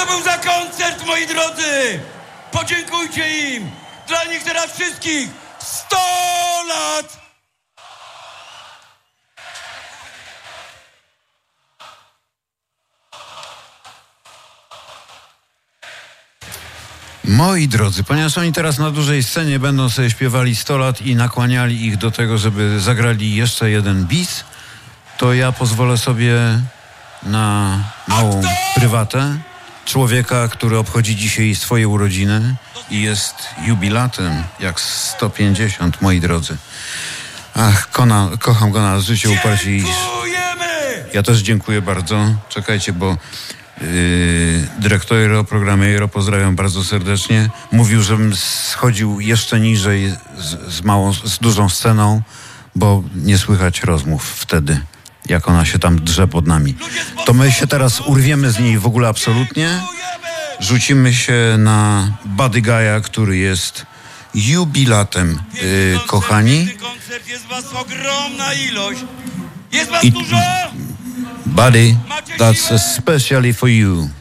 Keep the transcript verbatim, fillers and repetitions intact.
był za koncert, moi drodzy? Podziękujcie im. Dla nich teraz wszystkich sto lat! Moi drodzy, ponieważ oni teraz na dużej scenie będą sobie śpiewali sto lat i nakłaniali ich do tego, żeby zagrali jeszcze jeden bis, to ja pozwolę sobie na małą prywatę człowieka, który obchodzi dzisiaj swoje urodziny i jest jubilatem jak sto pięćdziesiąt, moi drodzy. Ach, kona, kocham go na życie uparcie. Dziękujemy! Ja też dziękuję bardzo. Czekajcie, bo Yy, dyrektor Euro, programu Euro, pozdrawiam bardzo serdecznie. Mówił, żebym schodził jeszcze niżej z, z małą, z dużą sceną, bo nie słychać rozmów wtedy, jak ona się tam drze pod nami. To my się teraz urwiemy z niej w ogóle absolutnie. Rzucimy się na Buddy Guy'a, który jest jubilatem, yy, kochani. Koncert, jest was ogromna ilość. Jest was I- dużo! Buddy, that's especially for you.